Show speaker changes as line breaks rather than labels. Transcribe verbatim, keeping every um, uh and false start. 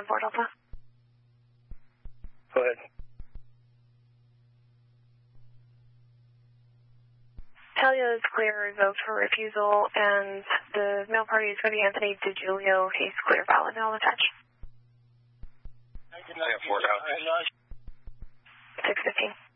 ten four Delta.
Go ahead.
Talia is clear, revoked for refusal, and the mail party is for the Anthony DiGiulio case clear, valid, mail attached.
ten four Delta.
six fifteen.